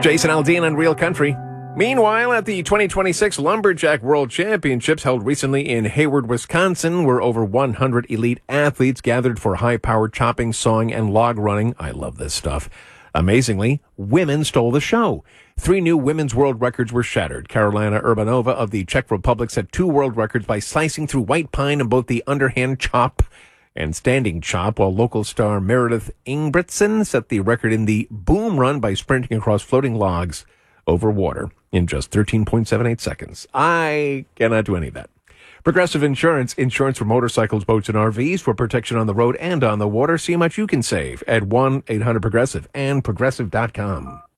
Jason Aldean on Real Country. Meanwhile, at the 2026 Lumberjack World Championships held recently in Hayward, Wisconsin, where over 100 elite athletes gathered for high-powered chopping, sawing, and log running. I love this stuff. Amazingly, women stole the show. 3 new women's world records were shattered. Carolina Urbanova of the Czech Republic set 2 world records by slicing through white pine in both the underhand chop and standing chop, while local star Meredith Ingebrigtsen set the record in the boom run by sprinting across floating logs over water in just 13.78 seconds. I cannot do any of that. Progressive Insurance for motorcycles, boats, and RVs for protection on the road and on the water. See how much you can save at 1-800-PROGRESSIVE and Progressive.com.